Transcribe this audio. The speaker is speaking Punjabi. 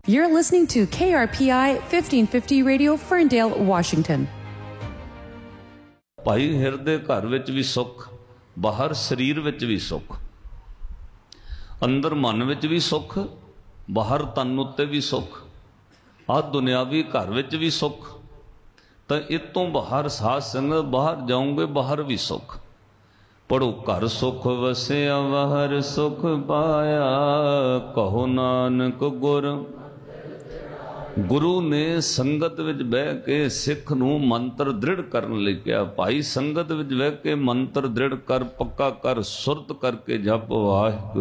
You're listening to KRPI 1550 Radio, Ferndale, Washington. ਭਾਈ ਹਿਰਦੇ ਘਰ ਵਿੱਚ ਵੀ ਸੁੱਖ, ਬਾਹਰ ਸਰੀਰ ਵਿੱਚ ਵੀ ਸੁੱਖ, ਅੰਦਰ ਮਨ ਵਿੱਚ ਵੀ ਸੁੱਖ, ਬਾਹਰ ਤਨ ਉੱਤੇ ਵੀ ਸੁੱਖ, ਆਹ ਦੁਨਿਆਵੀ ਘਰ ਵਿੱਚ ਵੀ ਸੁੱਖ। ਤਾਂ ਇਹ ਤੋਂ ਬਾਹਰ ਸਾਧ ਸੰਗਤ ਬਾਹਰ ਜਾਓਗੇ, ਬਾਹਰ ਵੀ ਸੁੱਖ। ਪੜੋ ਘਰ ਸੁੱਖ ਵਸਿਆ ਬਾਹਰ ਸੁੱਖ ਪਾਇਆ, ਕਹੋ ਨਾਨਕ ਗੁਰ। ਗੁਰੂ ਨੇ ਸੰਗਤ ਵਿੱਚ ਬਹਿ ਕੇ ਸਿੱਖ ਨੂੰ ਮੰਤਰ ਦ੍ਰਿੜ ਕਰਨ ਲਈ ਕਿਹਾ, ਭਾਈ ਸੰਗਤ ਵਿੱਚ ਬਹਿ ਕੇ ਮੰਤਰ ਦ੍ਰਿੜ ਕਰ, ਪੱਕਾ ਕਰ, ਸੁਰਤ ਕਰਕੇ ਜਪ ਵਾਹਿਗੁਰੂ।